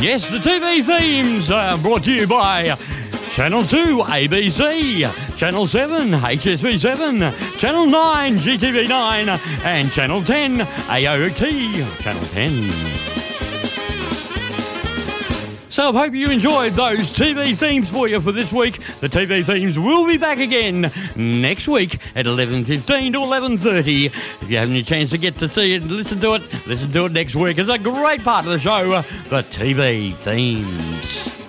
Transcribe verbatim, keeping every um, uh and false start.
Yes, the T V themes are brought to you by Channel two, A B C, Channel seven, H S V seven, Channel nine, G T V nine, and Channel ten, A O T, Channel ten. So I hope you enjoyed those T V themes for you for this week. The T V themes will be back again next week at eleven fifteen to eleven thirty. If you have any chance to get to see it and listen to it, listen to it next week. It's a great part of the show, the T V themes.